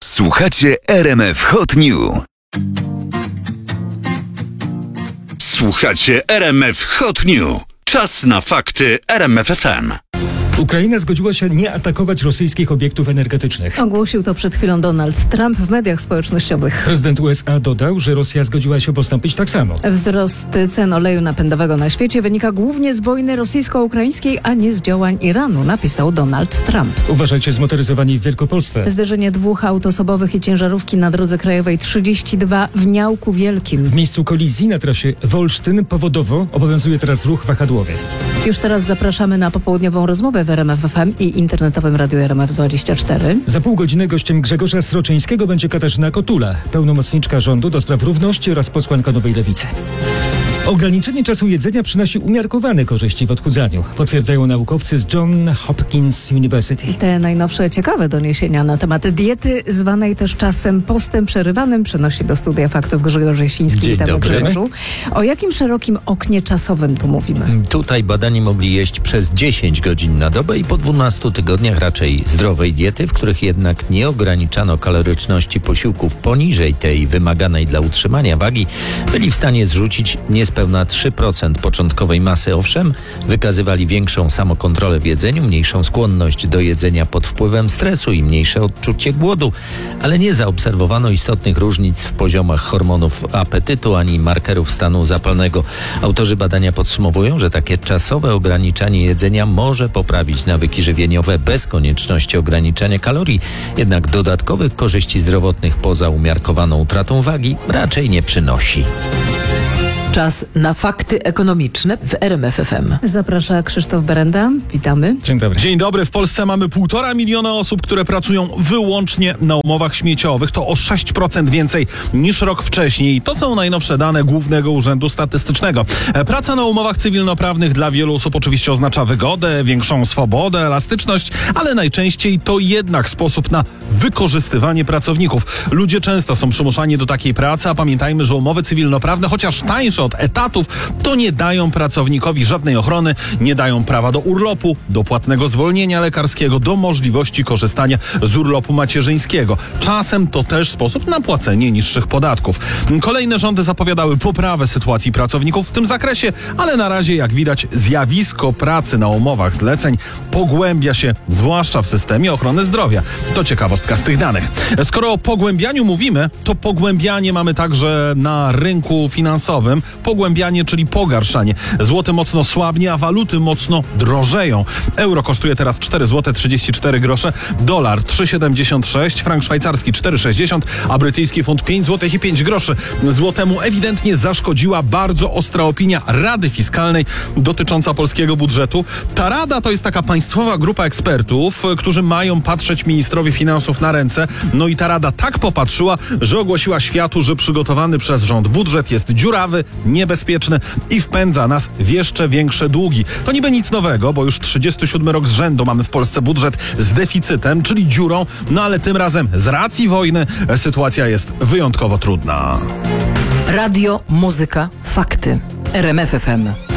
Słuchacie RMF Hot News. Słuchacie RMF Hot News. Czas na fakty RMF FM. Ukraina zgodziła się nie atakować rosyjskich obiektów energetycznych. Ogłosił to przed chwilą Donald Trump w mediach społecznościowych. Prezydent USA dodał, że Rosja zgodziła się postąpić tak samo. Wzrost cen oleju napędowego na świecie wynika głównie z wojny rosyjsko-ukraińskiej, a nie z działań Iranu, napisał Donald Trump. Uważajcie zmotoryzowani w Wielkopolsce. Zderzenie dwóch aut osobowych i ciężarówki na drodze krajowej 32 w Niałku Wielkim. W miejscu kolizji na trasie Wolsztyn powodowo obowiązuje teraz ruch wahadłowy. Już teraz zapraszamy na popołudniową rozmowę w RMF FM i internetowym radiu RMF24. Za pół godziny gościem Grzegorza Sroczyńskiego będzie Katarzyna Kotula, pełnomocniczka rządu do spraw równości oraz posłanka Nowej Lewicy. Ograniczenie czasu jedzenia przynosi umiarkowane korzyści w odchudzaniu, potwierdzają naukowcy z Johns Hopkins University. Te najnowsze ciekawe doniesienia na temat diety, zwanej też czasem postem przerywanym, przynosi do studia faktów Grzegorz Jasiński. Dzień Witamy, dobry. Grzegorzu. O jakim szerokim oknie czasowym tu mówimy? Tutaj badani mogli jeść przez 10 godzin na dobę i po 12 tygodniach raczej zdrowej diety, w których jednak nie ograniczano kaloryczności posiłków poniżej tej wymaganej dla utrzymania wagi, byli w stanie zrzucić niespełna 3% początkowej masy. Owszem, wykazywali większą samokontrolę w jedzeniu, mniejszą skłonność do jedzenia pod wpływem stresu i mniejsze odczucie głodu, ale nie zaobserwowano istotnych różnic w poziomach hormonów apetytu ani markerów stanu zapalnego. Autorzy badania podsumowują, że takie czasowe ograniczanie jedzenia może poprawić nawyki żywieniowe bez konieczności ograniczania kalorii, jednak dodatkowych korzyści zdrowotnych poza umiarkowaną utratą wagi raczej nie przynosi. Czas na fakty ekonomiczne w RMF FM. Zaprasza Krzysztof Berenda. Witamy. Dzień dobry. Dzień dobry. W Polsce mamy 1,5 miliona osób, które pracują wyłącznie na umowach śmieciowych. To o 6% więcej niż rok wcześniej. To są najnowsze dane Głównego Urzędu Statystycznego. Praca na umowach cywilnoprawnych dla wielu osób oczywiście oznacza wygodę, większą swobodę, elastyczność, ale najczęściej to jednak sposób na wykorzystywanie pracowników. Ludzie często są przymuszani do takiej pracy, a pamiętajmy, że umowy cywilnoprawne, chociaż tańsze od etatów, to nie dają pracownikowi żadnej ochrony, nie dają prawa do urlopu, do płatnego zwolnienia lekarskiego, do możliwości korzystania z urlopu macierzyńskiego. Czasem to też sposób na płacenie niższych podatków. Kolejne rządy zapowiadały poprawę sytuacji pracowników w tym zakresie, ale na razie, jak widać, zjawisko pracy na umowach zleceń pogłębia się, zwłaszcza w systemie ochrony zdrowia. To ciekawostka z tych danych. Skoro o pogłębianiu mówimy, to pogłębianie mamy także na rynku finansowym. Pogłębianie, czyli pogarszanie. Złoty mocno słabnie, a waluty mocno drożeją. Euro kosztuje teraz 4 zł 34 grosze, dolar 3,76, frank szwajcarski 4,60, a brytyjski funt 5 zł i 5 groszy. Złotemu ewidentnie zaszkodziła bardzo ostra opinia Rady Fiskalnej dotycząca polskiego budżetu. Ta rada to jest taka państwowa grupa ekspertów, którzy mają patrzeć ministrowi finansów na ręce. No i ta rada tak popatrzyła, że ogłosiła światu, że przygotowany przez rząd budżet jest dziurawy, niebezpieczny i wpędza nas w jeszcze większe długi. To niby nic nowego, bo już 37 rok z rzędu mamy w Polsce budżet z deficytem, czyli dziurą, no ale tym razem z racji wojny sytuacja jest wyjątkowo trudna. Radio, muzyka, fakty. RMF FM.